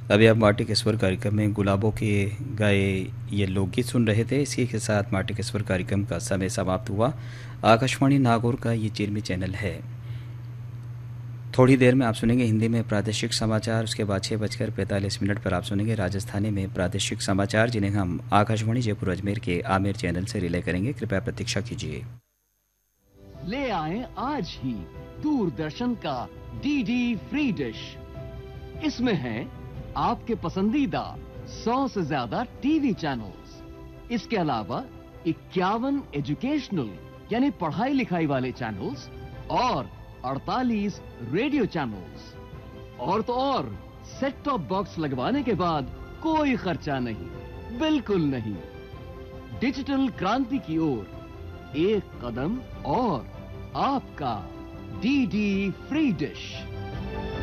अभी आप माटी के स्वर कार्यक्रम में गुलाबों के गाए ये लोकगीत सुन रहे थे। इसी के साथ माटी के स्वर कार्यक्रम का समय समाप्त हुआ। आकाशवाणी नागौर का ये चिरमी चैनल है। थोड़ी देर में आप सुनेंगे हिंदी में प्रादेशिक समाचार। उसके बाद 6:45 पर आप सुनेंगे राजस्थानी में प्रादेशिक समाचार, जिन्हें हम आकाशवाणी जयपुर अजमेर के आमेर चैनल से रिले करेंगे। कृपया प्रतीक्षा कीजिए। ले आए आज ही दूरदर्शन का डीडी फ्री डिश। इसमें है आपके पसंदीदा 100 से ज्यादा टीवी चैनल्स। इसके अलावा 51 एजुकेशनल यानी पढ़ाई लिखाई वाले चैनल्स और 48 रेडियो चैनल्स। और तो और, सेट टॉप बॉक्स लगवाने के बाद कोई खर्चा नहीं, बिल्कुल नहीं। डिजिटल क्रांति की ओर एक कदम और आपका डीडी फ्री डिश।